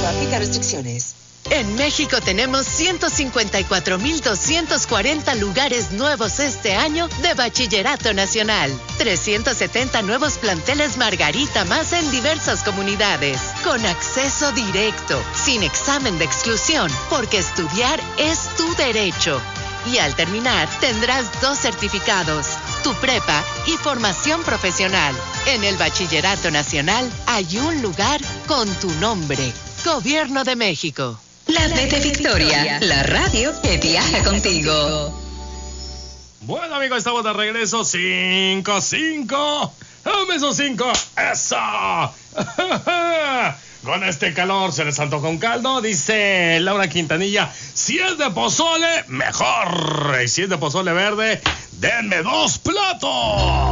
Aplica restricciones. En México tenemos 154,240 lugares nuevos este año de Bachillerato Nacional. 370 nuevos planteles Margarita más en diversas comunidades. Con acceso directo, sin examen de exclusión, porque estudiar es tu derecho. Y al terminar, tendrás 2 certificados, tu prepa y formación profesional. En el Bachillerato Nacional hay un lugar con tu nombre. Gobierno de México. La B de Victoria, la radio que viaja contigo. Bueno, amigos, estamos de regreso. 5-5. ¡Dame esos 5! ¡Eso! Con este calor se les antoja un caldo, dice Laura Quintanilla. Si es de pozole, mejor. Y si es de pozole verde, denme 2 platos.